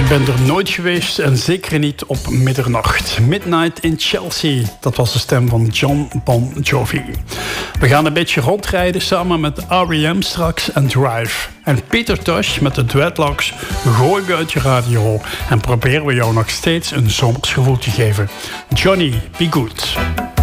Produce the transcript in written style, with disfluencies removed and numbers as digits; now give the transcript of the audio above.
ben er nooit geweest en zeker niet op middernacht. Midnight in Chelsea, dat was de stem van John Bon Jovi. We gaan een beetje rondrijden samen met R.E.M. straks en Drive. En Peter Tosh met de Dreadlocks gooien we uit je radio en proberen we jou nog steeds een zomers gevoel te geven. Johnny, be good.